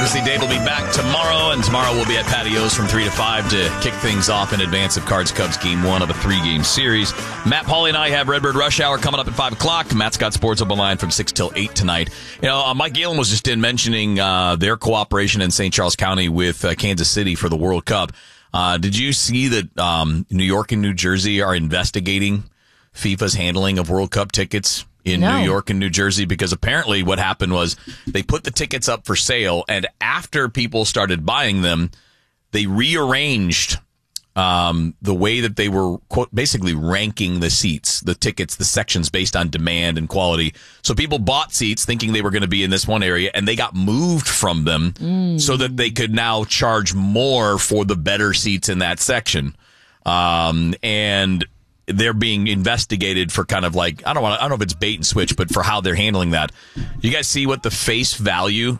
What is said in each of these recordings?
Obviously, Dave will be back tomorrow, and tomorrow we'll be at Patios from 3 to 5 to kick things off in advance of Cards Cubs Game 1 of a 3-game series. Matt Pauley and I have Redbird Rush Hour coming up at 5 o'clock. Matt's got Sports Open Line from 6 till 8 tonight. Mike Galen was just mentioning their cooperation in St. Charles County with Kansas City for the World Cup. Did you see that New York and New Jersey are investigating FIFA's handling of World Cup tickets in New York and New Jersey? Because apparently what happened was they put the tickets up for sale, and after people started buying them, they rearranged the way that they were basically ranking the seats, the tickets, the sections based on demand and quality. So people bought seats thinking they were going to be in this one area, and they got moved from them so that they could now charge more for the better seats in that section. And they're being investigated for kind of like, I don't know if it's bait and switch, but for how they're handling that. You guys see what the face value,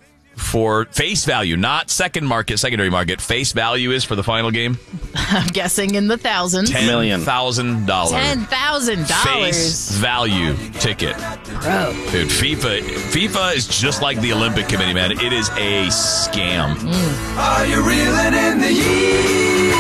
not secondary market, face value is for the final game? I'm guessing in the thousands. $10,000. $10,000. Face value ticket. Bro. Dude, FIFA is just like the Olympic Committee, man. It is a scam. Are you reeling in the years?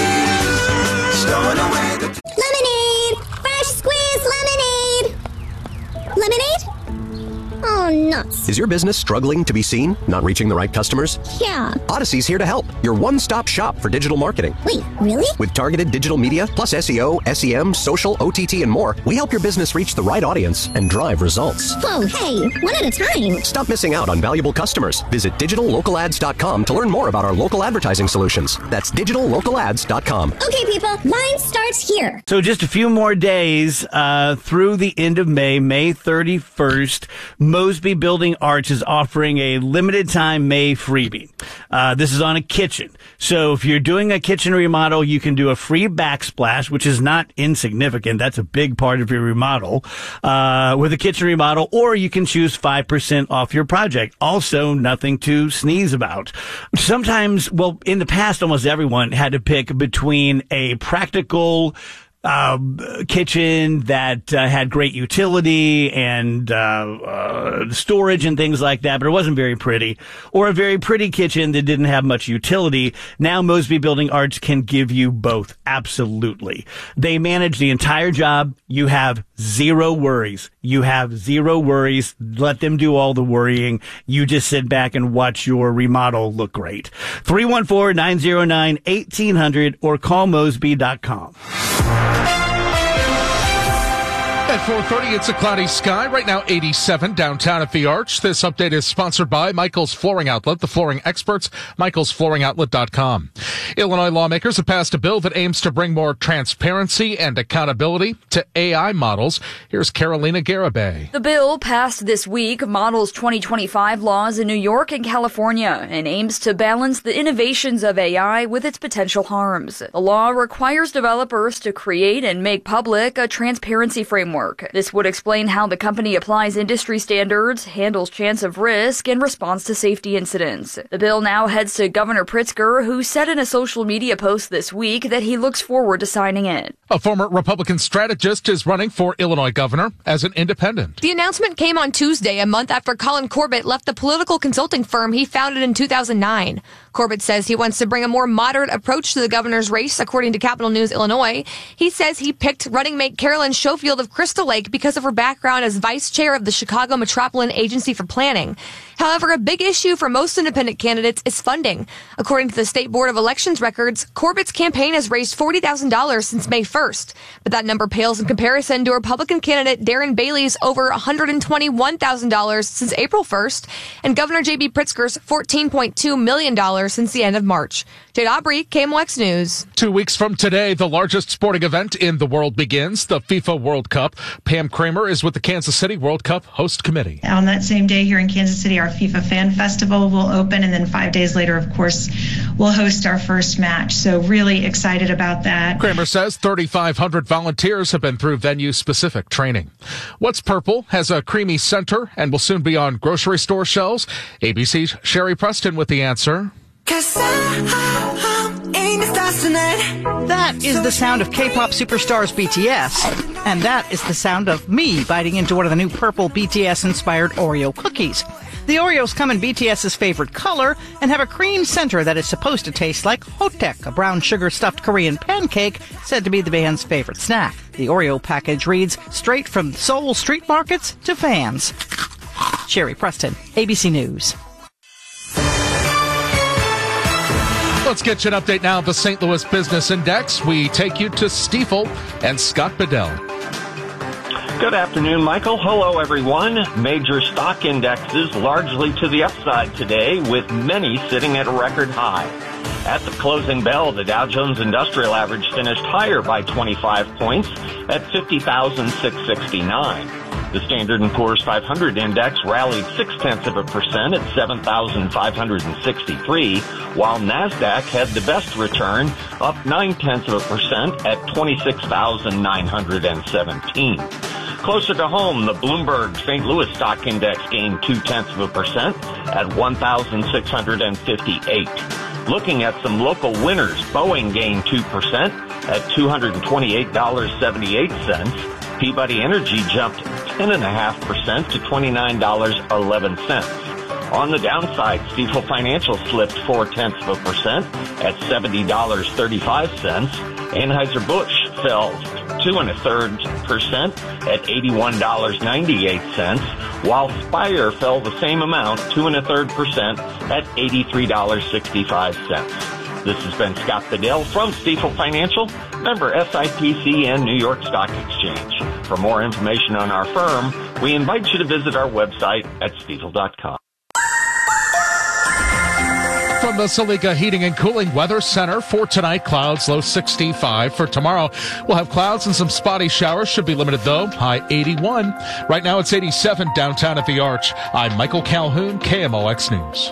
Stowing away the Lemonade! Fresh squeezed lemonade! Lemonade? Oh, nuts. Is your business struggling to be seen? Not reaching the right customers? Yeah. Odyssey's here to help. Your one-stop shop for digital marketing. Wait, really? With targeted digital media, plus SEO, SEM, social, OTT, and more, we help your business reach the right audience and drive results. Whoa, hey, one at a time. Stop missing out on valuable customers. Visit digitallocalads.com to learn more about our local advertising solutions. That's digitallocalads.com. Okay, people, mine starts here. So just a few more days through the end of May 31st, Mosby Building Arts is offering a limited time May freebie. This is on a kitchen. So if you're doing a kitchen remodel, you can do a free backsplash, which is not insignificant. That's a big part of your remodel, with a kitchen remodel, or you can choose 5% off your project. Also, nothing to sneeze about. Sometimes, well, in the past, almost everyone had to pick between a practical kitchen that had great utility and storage and things like that, but it wasn't very pretty, or a very pretty kitchen that didn't have much utility. Now Mosby Building Arts can give you both. Absolutely. They manage the entire job. You have zero worries. Let them do all the worrying. You just sit back and watch your remodel look great. 314-909-1800 or call Mosby.com. At 4:30, it's a cloudy sky. Right now, 87 downtown at the Arch. This update is sponsored by Michael's Flooring Outlet, the flooring experts, michaelsflooringoutlet.com. Illinois lawmakers have passed a bill that aims to bring more transparency and accountability to AI models. Here's Carolina Garibay. The bill passed this week models 2025 laws in New York and California and aims to balance the innovations of AI with its potential harms. The law requires developers to create and make public a transparency framework. This would explain how the company applies industry standards, handles chance of risk, and responds to safety incidents. The bill now heads to Governor Pritzker, who said in a social media post this week that he looks forward to signing it. A former Republican strategist is running for Illinois governor as an independent. The announcement came on Tuesday, a month after Colin Corbett left the political consulting firm he founded in 2009. Corbett says he wants to bring a more moderate approach to the governor's race, according to Capital News Illinois. He says he picked running mate Carolyn Schofield of Crystal Lake because of her background as vice chair of the Chicago Metropolitan Agency for Planning. However, a big issue for most independent candidates is funding. According to the State Board of Elections records, Corbett's campaign has raised $40,000 since May 1st. But that number pales in comparison to Republican candidate Darren Bailey's over $121,000 since April 1st and Governor J.B. Pritzker's $14.2 million since the end of March. Jade Aubrey, KMOX News. 2 weeks from today, the largest sporting event in the world begins, the FIFA World Cup. Pam Kramer is with the Kansas City World Cup host committee. On that same day here in Kansas City, our FIFA Fan Festival will open, and then 5 days later, of course, we'll host our first match. So really excited about that. Kramer says 3,500 volunteers have been through venue-specific training. What's Purple has a creamy center and will soon be on grocery store shelves. ABC's Sherry Preston with the answer. That is the sound of K-pop superstars BTS. And that is the sound of me biting into one of the new purple BTS-inspired Oreo cookies. The Oreos come in BTS's favorite color and have a cream center that is supposed to taste like Hotek, a brown sugar-stuffed Korean pancake said to be the band's favorite snack. The Oreo package reads, straight from Seoul street markets to fans. Sherry Preston, ABC News. Let's get you an update now of the St. Louis Business Index. We take you to Stifel and Scott Bedell. Good afternoon, Michael. Hello, everyone. Major stock indexes largely to the upside today, with many sitting at a record high. At the closing bell, the Dow Jones Industrial Average finished higher by 25 points at 50,669. The Standard & Poor's 500 index rallied 0.6% at 7,563, while NASDAQ had the best return, up 0.9% at 26,917. Closer to home, the Bloomberg St. Louis Stock Index gained 0.2% at 1,658. Looking at some local winners, Boeing gained 2% at $228.78. Peabody Energy jumped 10.5% to $29.11. On the downside, Stifel Financial slipped 0.4% at $70.35. Anheuser-Busch fell 2.33% at $81.98, while Spire fell the same amount, 2.33% at $83.65. This has been Scott Bedell from Stifel Financial, member SIPC and New York Stock Exchange. For more information on our firm, we invite you to visit our website at stifel.com. From the Saliga Heating and Cooling Weather Center for tonight, clouds, low 65. For tomorrow, we'll have clouds and some spotty showers. Should be limited, though. High 81. Right now, it's 87 downtown at the Arch. I'm Michael Calhoun, KMOX News.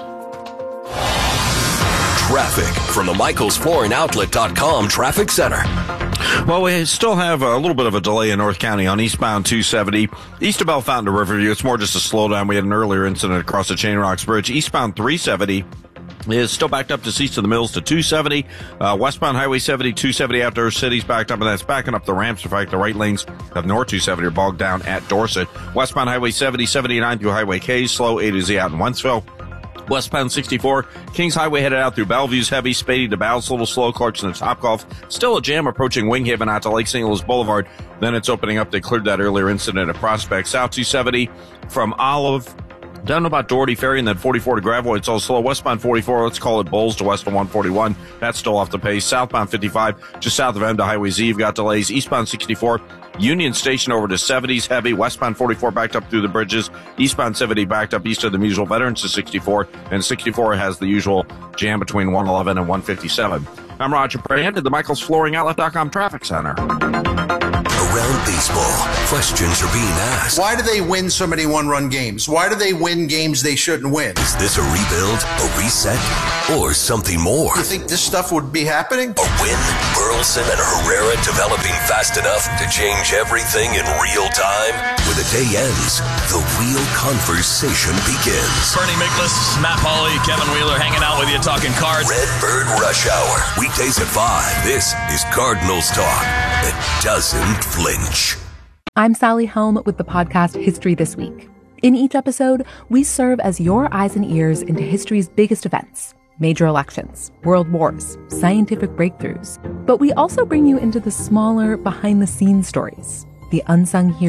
Traffic from the MichaelsFlooringOutlet.com Traffic Center. Well, we still have a little bit of a delay in North County on eastbound 270. East of Bellefontaine to Riverview, it's more just a slowdown. We had an earlier incident across the Chain Rocks Bridge. Eastbound 370 is still backed up just east of the Mills to 270. Westbound Highway 70, 270 after City's backed up, and that's backing up the ramps. In fact, the right lanes of North 270 are bogged down at Dorset. Westbound Highway 70, 79 through Highway K, slow A to Z out in Wentzville. Westbound 64, Kings Highway headed out through Bellevue's heavy, Spady to Bowles, a little slow, Clarkson to Topgolf. Still a jam approaching Wing Haven out to Lake St. Louis Boulevard. Then it's opening up. They cleared that earlier incident at Prospect. South 270 from Olive down to about Doherty Ferry, and then 44 to Gravois. It's all slow. Westbound 44, let's call it Bowles to west of 141. That's still off the pace. Southbound 55, just south of M to Highway Z, you've got delays. Eastbound 64, Union Station over to 70's heavy. Westbound 44 backed up through the bridges. Eastbound 70 backed up east of the Musial Veterans to 64. And 64 has the usual jam between 111 and 157. I'm Roger Brand at the MichaelsFlooringOutlet.com Traffic Center. Around baseball, questions are being asked. Why do they win so many one-run games? Why do they win games they shouldn't win? Is this a rebuild, a reset, or something more? You think this stuff would be happening? A win? Burleson and Herrera developing fast enough to change everything in real time? When the day ends, the real conversation begins. Bernie Miklasz, Matt Pauley, Kevin Wheeler hanging out with you talking cards. Redbird Rush Hour, weekdays at 5. This is Cardinals Talk. It doesn't flinch. I'm Sally Helm with the podcast History This Week. In each episode, we serve as your eyes and ears into history's biggest events, major elections, world wars, scientific breakthroughs. But we also bring you into the smaller, behind-the-scenes stories, the unsung heroes.